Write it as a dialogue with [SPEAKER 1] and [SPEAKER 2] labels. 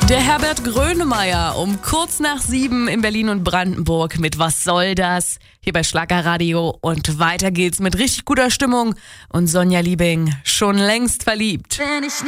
[SPEAKER 1] Der Herbert Grönemeyer um kurz nach 7 in Berlin und Brandenburg mit Was soll das? Hier bei Schlagerradio. Und weiter geht's mit richtig guter Stimmung und Sonja Liebing schon längst verliebt.
[SPEAKER 2] Wenn ich